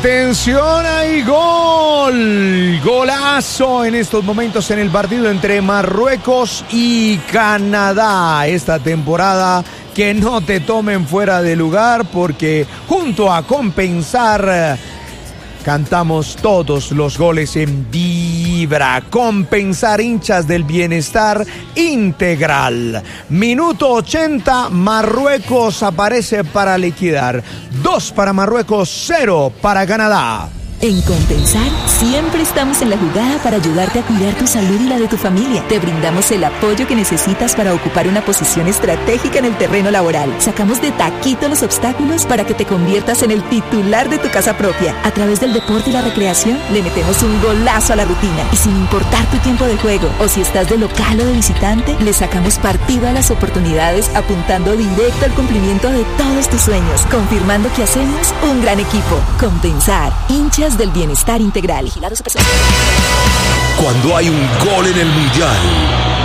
Atención, hay gol, golazo en estos momentos en el partido entre Marruecos y Canadá. Esta temporada que no te tomen fuera de lugar, porque junto a Compensar cantamos todos los goles en Vibra. Compensar, hinchas del bienestar integral. Minuto 80, Marruecos aparece para liquidar. 2 para Marruecos, 0 para Canadá. En Compensar siempre estamos en la jugada para ayudarte a cuidar tu salud y la de tu familia. Te brindamos el apoyo que necesitas para ocupar una posición estratégica en el terreno laboral. Sacamos de taquito los obstáculos para que te conviertas en el titular de tu casa propia. A través del deporte y la recreación le metemos un golazo a la rutina. Y sin importar tu tiempo de juego o si estás de local o de visitante, le sacamos partido a las oportunidades apuntando directo al cumplimiento de todos tus sueños, confirmando que hacemos un gran equipo. Compensar, hinchas del bienestar integral. Cuando hay un gol en el Mundial,